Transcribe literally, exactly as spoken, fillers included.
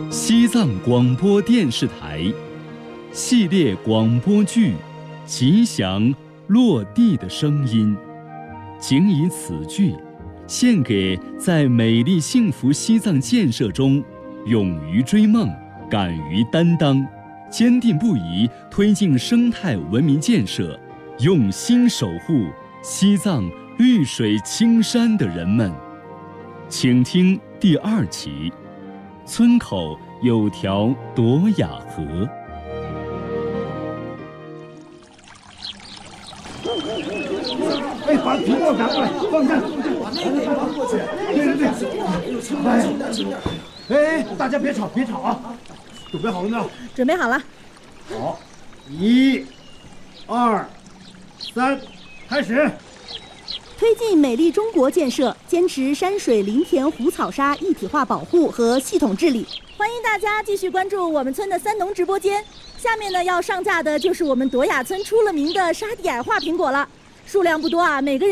西藏广播电视台系列广播剧《吉祥落地的声音》，仅以此剧献给在美丽幸福西藏建设中勇于追梦、敢于担当、坚定不移推进生态文明建设、用心守护西藏绿水青山的人们。请听第二集：村口有条朵雅河。 哎，把苹果拿过来，放下，把那个放过去。对对对。哎，哎，大家别吵，别吵啊！准备好了没有？ 准备好了。 好，一、二、三，开始。 推进美丽中国建设，坚持山水林田湖草沙一体化保护和系统治理。欢迎大家继续关注我们村的三农直播间。下面呢要上架的就是我们朵雅村出了名的沙地矮化苹果了，数量不多啊，每个人